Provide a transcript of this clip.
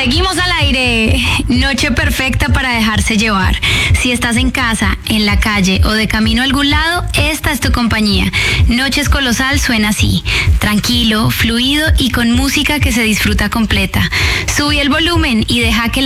Seguimos al aire. Noche perfecta para dejarse llevar. Si estás en casa, en la calle o de camino a algún lado, esta es tu compañía. Noches Colosal suena así, tranquilo, fluido y con música que se disfruta completa. Sube el volumen y deja que